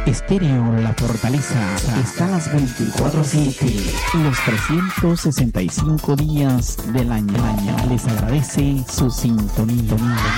Estéreo La Fortaleza está a las 24/7, los 365 días del año. Les agradece su sintonía.